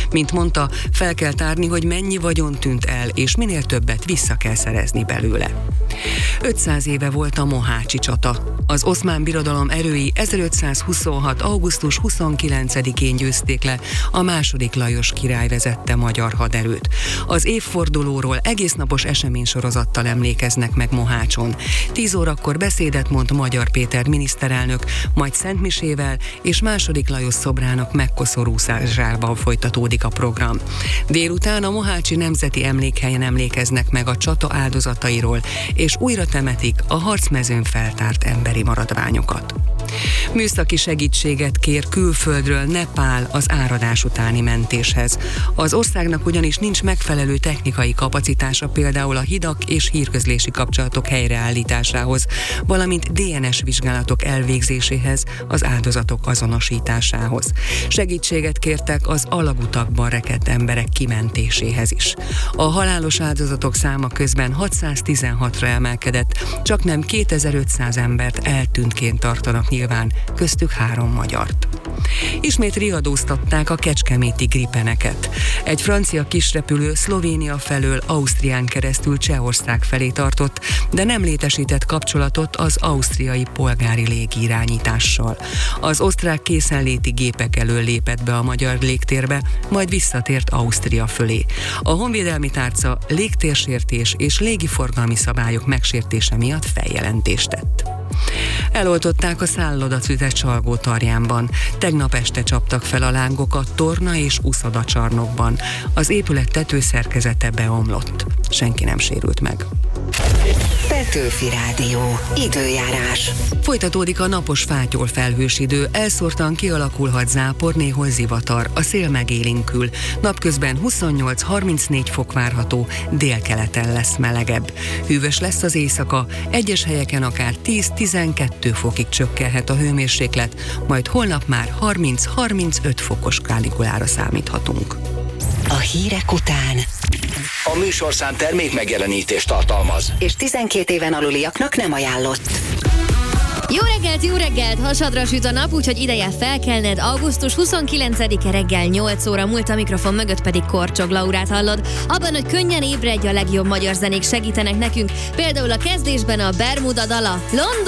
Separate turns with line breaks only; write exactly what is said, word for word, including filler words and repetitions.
Mint mondta, fel kell tárni, hogy mennyi vagyon tűnt el, és minél többet vissza kell szerezni belőle. ötszáz éve volt a Mohácsi csata. Az Oszmán Birodalom erői ezerötszázhuszonhat. augusztus huszonkilencedikén győzték le a második Lajos király vezette magyar haderőt. Az évfordulóról egésznapos eseménysorozattal emlékeznek meg Mohácson. Tíz órakor beszédet mond Magyar Péter miniszterelnök, majd szentmisével és második Lajos szobrának megkoszorúzásával folytatódik a program. Délután a Mohácsi Nemzeti Emlékhelyen emlékeznek meg a csata áldozatairól, és újra temetik a harcmezőn feltárt emberi maradványokat. Műszaki segítséget kér külföldről Nepál az áradás utáni mentéshez. Az országnak ugyanis nincs megfelelő technikai kapacitása például a hidak és hírközlési kapcsolatok helyreállításához, valamint dé en es vizsgálatok elvégzéséhez, az áldozatok azonosításához. Segítséget kértek az alagutakban rekedt emberek kimentéséhez is. A halálos áldozatok száma közben hatszáztizenhatra emelkedett, csaknem kétezer-ötszáz embert eltűntként tartanak nyilván, köztük három magyart. Ismét riadóztatták a kecskeméti gripeneket. Egy francia kisrepülő Szlovénia felől Ausztrián keresztül Csehország felé tartott, de nem létesített kapcsolatot az ausztriai polgári légirányítással. Az osztrák készenléti gépek elől lépett be a magyar légtérbe, majd visszatért Ausztria fölé. A honvédelmi tárca légtérsértés és légiforgalmi szabályok megsértése miatt feljelentést tett. Eloltották a szállodatüzet Salgótarjánban. Tegnap este csaptak fel a lángok a torna és uszodacsarnokban. Az épület tetőszerkezete beomlott. Senki nem sérült meg.
Petőfi Rádió. Időjárás.
Folytatódik a napos fátyol felhős idő, elszórtan kialakulhat zápor, néhol zivatar, a szél megélénkül. Napközben huszonnyolc-harmincnégy fok várható, délkeleten lesz melegebb. Hűvös lesz az éjszaka, egyes helyeken akár tíz-tizenkettő fokig csökkenhet a hőmérséklet, majd holnap már harminc-harmincöt fokos kánikulára számíthatunk.
A hírek után
A műsorszám termék megjelenítést tartalmaz,
és tizenkét éven aluliaknak nem ajánlott.
Jó reggelt, jó reggelt! Hasadra süt a nap, úgyhogy ideje felkelned. augusztus huszonkilencedike reggel nyolc óra múlt, a mikrofon mögött pedig Korcsog Laurát hallod. Abban, hogy könnyen ébredj, a legjobb magyar zenék segítenek nekünk. Például a kezdésben a Bermuda dala, London.